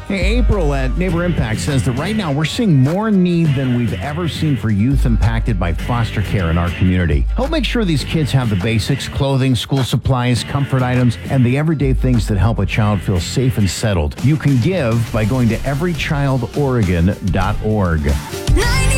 Hey, April at Neighbor Impact says that right now we're seeing more need than we've ever seen for youth impacted by foster care in our community. Help make sure these kids have the basics: clothing, school supplies, comfort items, and the everyday things that help a child feel safe and settled. You can give by going to everychildoregon.org.